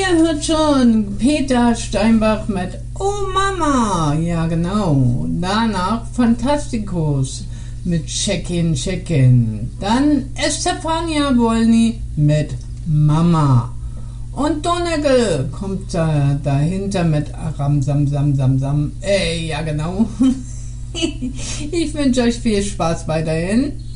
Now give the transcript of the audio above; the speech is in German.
Ihr hört schon Peter Steinbach mit Oh Mama. Ja, genau. Danach Fantasticus mit Check-in, Check-in. Dann Estefania Wolny mit Mama. Und Donegal kommt dahinter mit Aram Sam Sam Sam Sam. Ja, genau. Ich wünsche euch viel Spaß weiterhin.